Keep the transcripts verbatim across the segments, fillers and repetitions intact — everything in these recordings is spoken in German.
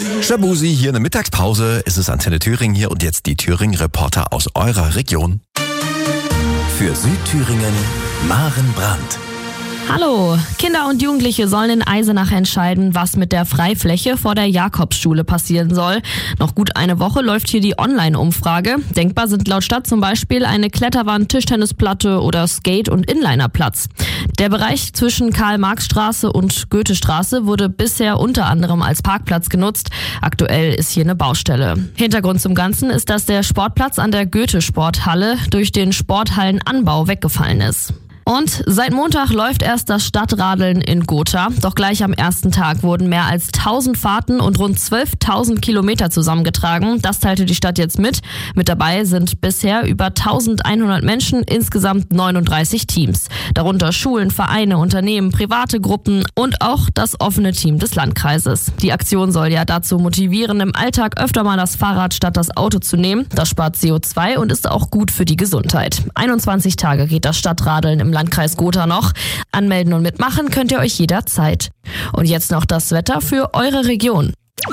Shabuzi, hier eine Mittagspause. Es ist Antenne Thüringen hier und jetzt die Thüringen-Reporter aus eurer Region. Für Südthüringen, Maren Brandt. Hallo, Kinder und Jugendliche sollen in Eisenach entscheiden, was mit der Freifläche vor der Jakobsschule passieren soll. Noch gut eine Woche läuft hier die Online-Umfrage. Denkbar sind laut Stadt zum Beispiel eine Kletterwand, Tischtennisplatte oder Skate- und Inlinerplatz. Der Bereich zwischen Karl-Marx-Straße und Goethestraße wurde bisher unter anderem als Parkplatz genutzt. Aktuell ist hier eine Baustelle. Hintergrund zum Ganzen ist, dass der Sportplatz an der Goethe-Sporthalle durch den Sporthallenanbau weggefallen ist. Und seit Montag läuft erst das Stadtradeln in Gotha. Doch gleich am ersten Tag wurden mehr als tausend Fahrten und rund zwölftausend Kilometer zusammengetragen. Das teilte die Stadt jetzt mit. Mit dabei sind bisher über eintausendeinhundert Menschen, insgesamt neununddreißig Teams. Darunter Schulen, Vereine, Unternehmen, private Gruppen und auch das offene Team des Landkreises. Die Aktion soll ja dazu motivieren, im Alltag öfter mal das Fahrrad statt das Auto zu nehmen. Das spart C O zwei und ist auch gut für die Gesundheit. einundzwanzig Tage geht das Stadtradeln im Landkreis Gotha noch. Anmelden und mitmachen könnt ihr euch jederzeit. Und jetzt noch das Wetter für eure Region.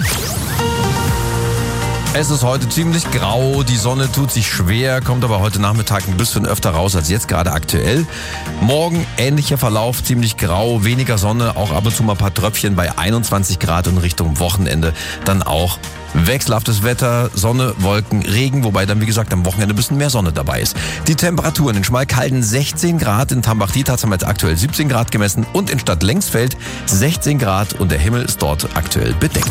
Es ist heute ziemlich grau, die Sonne tut sich schwer, kommt aber heute Nachmittag ein bisschen öfter raus als jetzt gerade aktuell. Morgen ähnlicher Verlauf, ziemlich grau, weniger Sonne, auch ab und zu mal ein paar Tröpfchen bei einundzwanzig Grad und Richtung Wochenende dann auch wechselhaftes Wetter, Sonne, Wolken, Regen, wobei dann wie gesagt am Wochenende ein bisschen mehr Sonne dabei ist. Die Temperaturen in Schmalkalden sechzehn Grad, in Tambach-Dietz haben wir jetzt aktuell siebzehn Grad gemessen und in Stadt Lengsfeld sechzehn Grad und der Himmel ist dort aktuell bedeckt.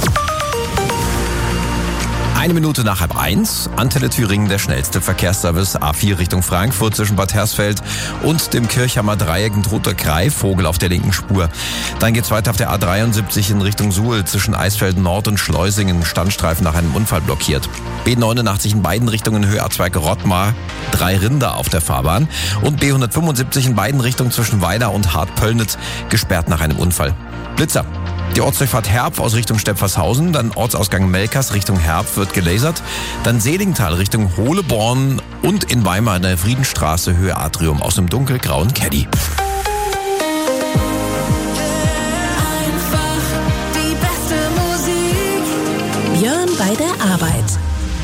Eine Minute nach halb eins, Antenne Thüringen, der schnellste Verkehrsservice, A vier Richtung Frankfurt zwischen Bad Hersfeld und dem Kirchhammer Dreieck, ein toter Greifvogel auf der linken Spur. Dann geht's weiter auf der A dreiundsiebzig in Richtung Suhl zwischen Eisfeld Nord und Schleusingen, Standstreifen nach einem Unfall blockiert. B neunundachtzig in beiden Richtungen Höhe A zwei Rottmar, drei Rinder auf der Fahrbahn und B hundertfünfundsiebzig in beiden Richtungen zwischen Weida und Hart-Pöllnitz, gesperrt nach einem Unfall. Blitzer. Die Ortsdurchfahrt Herb aus Richtung Stepfershausen, dann Ortsausgang Melkers Richtung Herb wird gelasert, dann Selingtal Richtung Hohleborn und in Weimar in der Friedenstraße Höhe Atrium aus dem dunkelgrauen Caddy. Einfach die beste Musik. Björn bei der Arbeit.